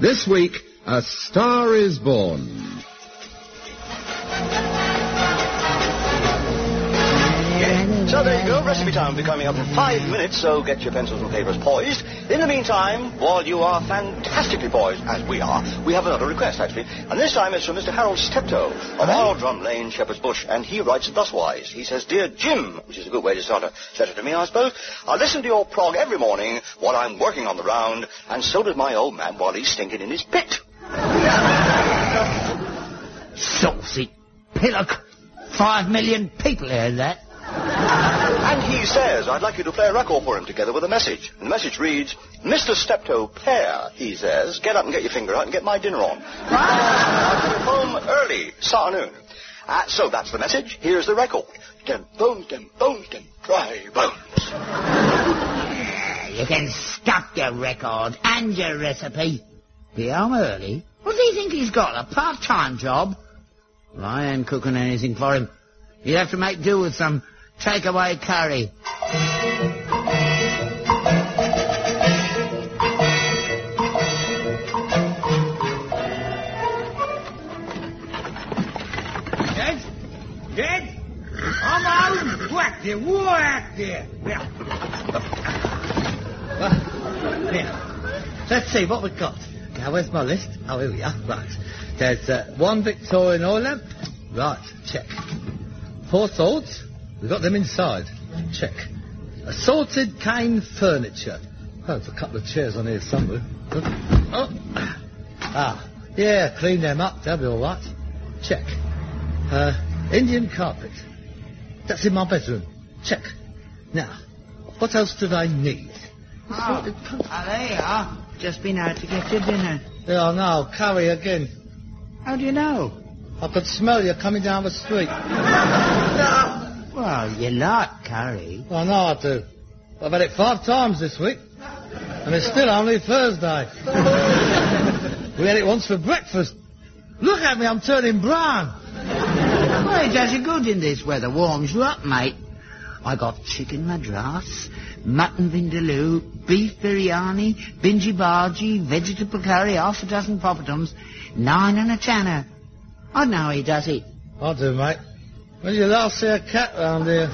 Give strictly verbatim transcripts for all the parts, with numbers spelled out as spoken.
This week, A Star is Born. So there you go, Recipe Time will be coming up in five minutes, so get your pencils and papers poised. In the meantime, while you are fantastically poised, as we are, we have another request, actually. And this time it's from Mister Harold Steptoe of Aldrum Lane, Shepherd's Bush, and he writes thuswise. He says, Dear Jim, which is a good way to start a letter to me, I suppose, I listen to your prog every morning while I'm working on the round, and so does my old man while he's stinking in his pit. Saucy pillock. Five million people heard that. And he says, I'd like you to play a record for him together with a message. And the message reads, Mister Steptoe Pear, he says, get up and get your finger out and get my dinner on. I'm home early, this afternoon. Uh, so that's the message. Here's the record. Dem bones, dem bones, dem dry bones. Yeah, you can stuff your record and your recipe. Be home early? What do you think he's got, a part-time job? Well, I ain't cooking anything for him. He'd have to make do with some takeaway curry. Dead? Dead? I'm out! Whack there! War out there! Yeah. Well, yeah. Let's see what we've got. Now, where's my list? Oh, here we are. Right. There's uh, one Victorian oil lamp. Right, check. Four swords. We've got them inside. Check. Assorted cane furniture. Oh, there's a couple of chairs on here somewhere. Oh. Ah, yeah, clean them up. They'll be all right. Check. Uh, Indian carpet. That's in my bedroom. Check. Now, what else do they need? Oh, oh, there you are. Just been out to get your dinner. Yeah, I know. Curry again. How do you know? I could smell you coming down the street. Well, you like curry. I know I do. I've had it five times this week. And it's still only Thursday. We had it once for breakfast. Look at me, I'm turning brown. Well, it does you good in this weather. Warms you up, mate. I got chicken madras, mutton vindaloo, beef biryani, binji bhaji, vegetable curry, half a dozen poppadoms, nine and a tanner. I know he does it. I do, mate. When did you last see a cat round here?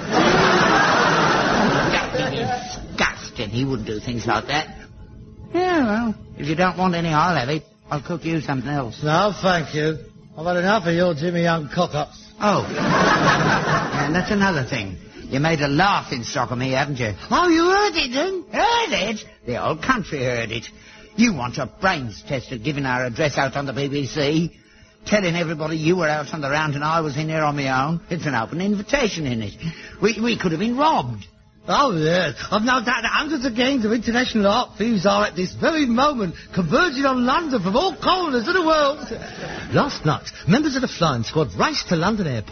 That'd be disgusting. He wouldn't do things like that. Yeah, well, if you don't want any, I'll have it. I'll cook you something else. No, thank you. I've had enough of your Jimmy Young cock-ups. Oh. Yeah, and that's another thing. You made a laughing stock of me, haven't you? Oh, you heard it, then? Heard it? The whole country heard it. You want a brains tester giving our address out on the B B C, telling everybody you were out on the round and I was in there on my own. It's an open invitation, isn't it? We, we could have been robbed. Oh, yes. I've no doubt that hundreds of gangs of international art thieves are at this very moment converging on London from all corners of the world. Last night, members of the flying squad raced to London Airport